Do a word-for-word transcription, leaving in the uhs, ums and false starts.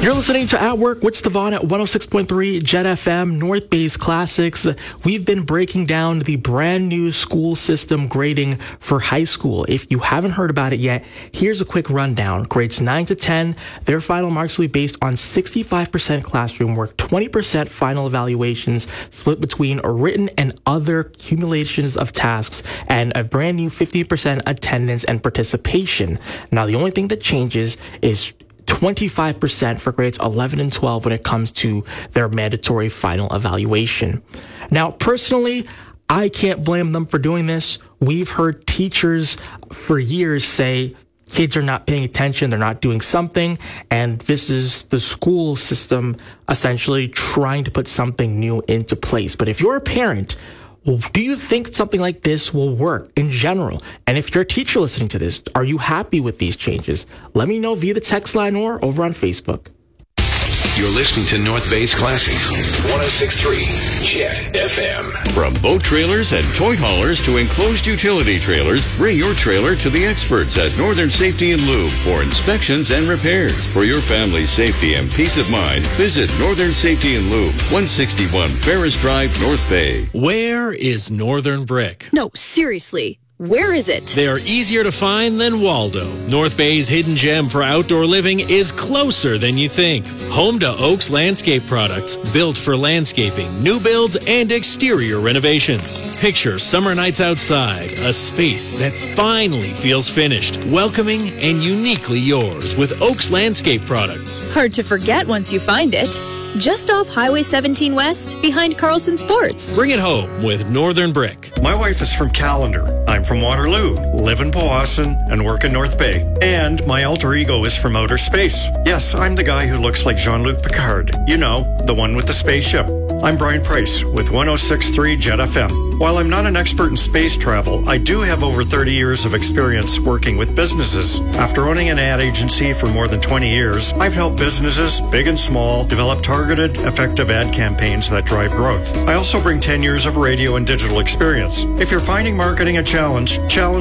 You're listening to At Work with Stefan at one oh six point three Jet F M, North Bay's Classics. We've been breaking down the brand new school system grading for high school. If you haven't heard about it yet, here's a quick rundown. Grades nine to ten, their final marks will be based on sixty-five percent classroom work, twenty percent final evaluations split between written and other accumulations of tasks, and a brand new fifty percent attendance and participation. Now, the only thing that changes is twenty-five percent for grades eleven and twelve when it comes to their mandatory final evaluation. Now, personally, I can't blame them for doing this. We've heard teachers for years say kids are not paying attention, they're not doing something, and this is the school system essentially trying to put something new into place. But if you're a parent, do you think something like this will work in general? And if you're a teacher listening to this, are you happy with these changes? Let me know via the text line or over on Facebook. You're listening to North Bay's Classics, one oh six point three Jet F M. From boat trailers and toy haulers to enclosed utility trailers, bring your trailer to the experts at Northern Safety and Lube for inspections and repairs. For your family's safety and peace of mind, visit Northern Safety and Lube, one sixty-one Ferris Drive, North Bay. Where is Northern Brick? No, seriously. Where is it? They are easier to find than Waldo. North Bay's hidden gem for outdoor living is closer than you think. Home to Oaks Landscape Products, built for landscaping, new builds, and exterior renovations. Picture summer nights outside, a space that finally feels finished, welcoming, and uniquely yours with Oaks Landscape Products. Hard to forget once you find it. Just off Highway seventeen West, behind Carlson Sports. Bring it home with Northern Brick. My wife is from Callender. I'm from Waterloo, live in Powassan, and work in North Bay. And my alter ego is from outer space. Yes, I'm the guy who looks like Jean-Luc Picard. You know, the one with the spaceship. I'm Brian Price with one oh six point three Jet F M. While I'm not an expert in space travel, I do have over thirty years of experience working with businesses. After owning an ad agency for more than twenty years, I've helped businesses, big and small, develop targeted, effective ad campaigns that drive growth. I also bring ten years of radio and digital experience. If you're finding marketing a challenge, challenge